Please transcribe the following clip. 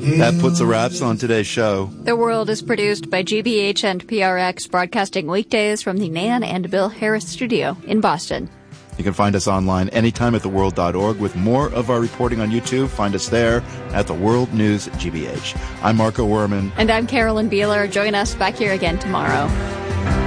That puts a wraps on today's show. The World is produced by GBH and PRX, broadcasting weekdays from the Nan and Bill Harris studio in Boston. You can find us online anytime at theworld.org. With more of our reporting on YouTube, find us there at The World News GBH. I'm Marco Werman. And I'm Carolyn Beeler. Join us back here again tomorrow.